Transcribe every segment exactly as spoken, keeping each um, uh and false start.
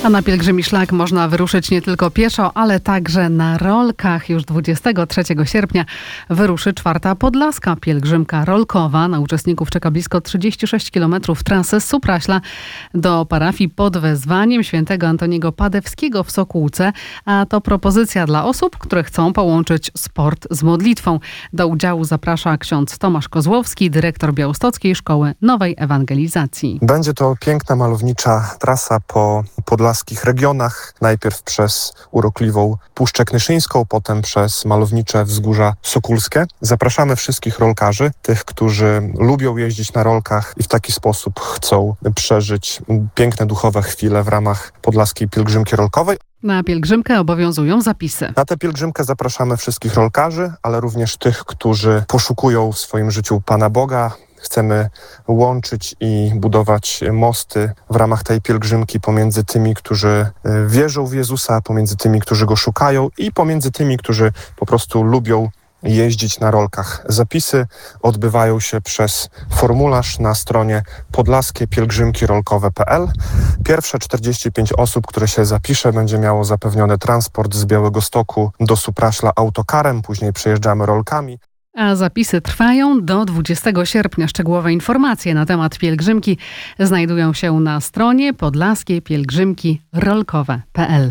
A na pielgrzymi szlak można wyruszyć nie tylko pieszo, ale także na rolkach. Już dwudziestego trzeciego sierpnia wyruszy czwarta podlaska pielgrzymka rolkowa. Na uczestników czeka blisko trzydzieści sześć kilometrów trasy z Supraśla do parafii pod wezwaniem świętego Antoniego Padewskiego w Sokółce. A to propozycja dla osób, które chcą połączyć sport z modlitwą. Do udziału zaprasza ksiądz Tomasz Kozłowski, dyrektor Białostockiej Szkoły Nowej Ewangelizacji. Będzie to piękna, malownicza trasa po podlaskich regionach. Najpierw przez urokliwą Puszczę Knyszyńską, potem przez malownicze wzgórza Sokólskie. Zapraszamy wszystkich rolkarzy, tych, którzy lubią jeździć na rolkach i w taki sposób chcą przeżyć piękne duchowe chwile w ramach podlaskiej pielgrzymki rolkowej. Na pielgrzymkę obowiązują zapisy. Na tę pielgrzymkę zapraszamy wszystkich rolkarzy, ale również tych, którzy poszukują w swoim życiu Pana Boga. Chcemy łączyć i budować mosty w ramach tej pielgrzymki pomiędzy tymi, którzy wierzą w Jezusa, pomiędzy tymi, którzy Go szukają i pomiędzy tymi, którzy po prostu lubią jeździć na rolkach. Zapisy odbywają się przez formularz na stronie podlaskie pielgrzymki rolkowe kropka p l. Pierwsze czterdzieści pięć osób, które się zapisze, będzie miało zapewniony transport z Białegostoku do Supraśla autokarem, później przejeżdżamy rolkami. A zapisy trwają do dwudziestego sierpnia. Szczegółowe informacje na temat pielgrzymki znajdują się na stronie podlaskie pielgrzymki rolkowe kropka p l.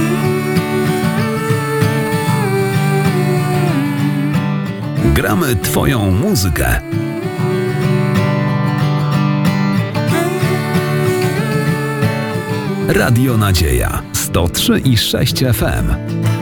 Gramy Twoją muzykę. Radio Nadzieja sto trzy i sześć F M.